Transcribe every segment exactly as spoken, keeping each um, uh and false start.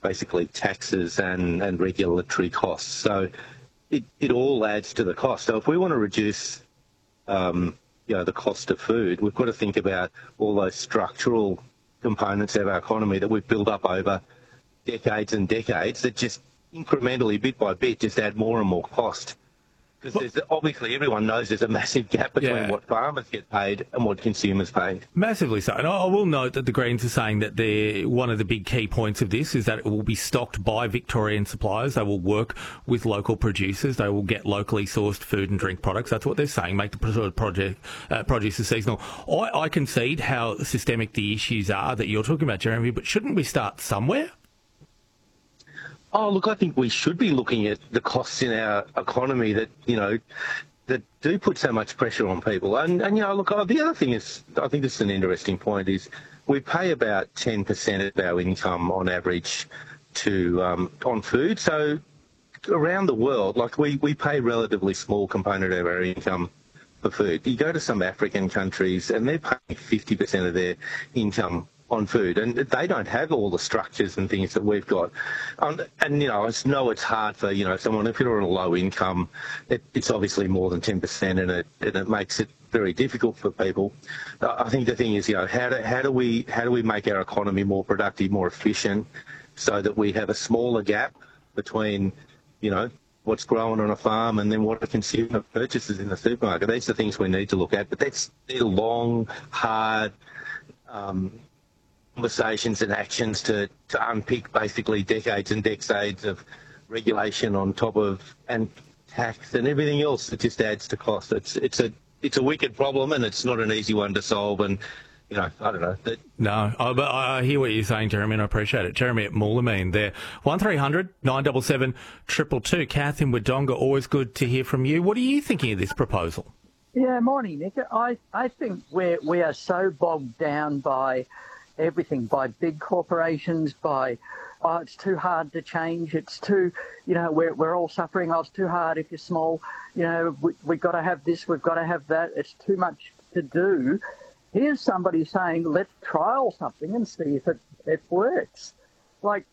basically taxes and, and regulatory costs. So it, it all adds to the cost. So if we want to reduce um, you know, the cost of food, we've got to think about all those structural components of our economy that we've built up over decades and decades that just incrementally, bit by bit, just add more and more cost. Because obviously everyone knows there's a massive gap between Yeah. what farmers get paid and what consumers pay. Massively so. And I will note that the Greens are saying that they're, one of the big key points of this is that it will be stocked by Victorian suppliers. They will work with local producers. They will get locally sourced food and drink products. That's what they're saying, make the project, uh, produce seasonal. I, I concede how systemic the issues are that you're talking about, Jeremy, but shouldn't we start somewhere? Oh, look, I think we should be looking at the costs in our economy that, you know, that do put so much pressure on people. And, and you know, look, oh, the other thing is, I think this is an interesting point, is we pay about ten percent of our income on average to um, on food. So around the world, like we, we pay a relatively small component of our income for food. You go to some African countries and they're paying fifty percent of their income on food, and they don't have all the structures and things that we've got. Um, and, you know, I know it's hard for, you know, someone, if you're on a low income, it, it's obviously more than ten percent, and it, and it makes it very difficult for people. Uh, I think the thing is, you know, how do, how do we how do we make our economy more productive, more efficient, so that we have a smaller gap between, you know, what's grown on a farm and then what a consumer purchases in the supermarket. These are things we need to look at, but that's they're long, hard um, conversations and actions to, to unpick basically decades and decades of regulation on top of and tax and everything else that just adds to cost. It's it's a it's a wicked problem, and it's not an easy one to solve. And you know, I don't know. That, no, oh, but I hear what you're saying, Jeremy, and I appreciate it. Jeremy at Moolameen there. one three hundred nine seven seven two two two. Kath in Wodonga, always good to hear from you. What are you thinking of this proposal? Yeah, morning, Nick. I, I think we're, we are so bogged down by everything, by big corporations, by, oh, it's too hard to change, it's too, you know, we're, we're all suffering, oh, it's too hard if you're small, you know, we, we've got to have this, we've got to have that, it's too much to do. Here's somebody saying, let's trial something and see if it, it works. Like,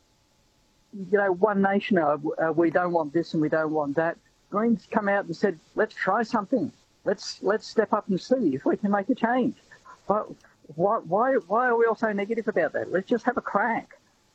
you know, One Nation, uh, uh, we don't want this and we don't want that. Greens come out and said, let's try something. Let's let's step up and see if we can make a change. But why why why are we all so negative about that? Let's just have a crack.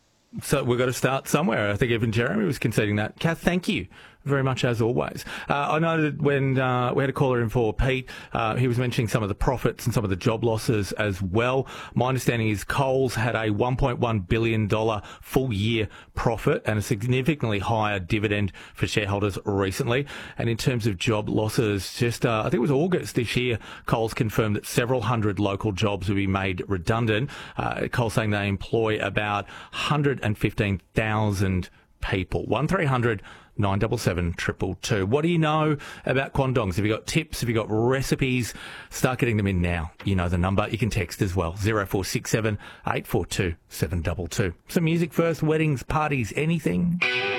So we've got to start somewhere. I think even Jeremy was conceding that. Kath, thank you very much as always. Uh, I noted when uh, we had a caller in for Pete, uh, he was mentioning some of the profits and some of the job losses as well. My understanding is Coles had a one point one billion dollars full year profit and a significantly higher dividend for shareholders recently. And in terms of job losses, just uh, I think it was August this year, Coles confirmed that several hundred local jobs will be made redundant. Uh, Coles saying they employ about one hundred fifteen thousand people. one three hundred nine seven seven two two two. What do you know about quandongs? Have you got tips? Have you got recipes? Start getting them in now. You know the number. You can text as well. zero four six seven eight four two seven two two. Some music first, weddings, parties, anything?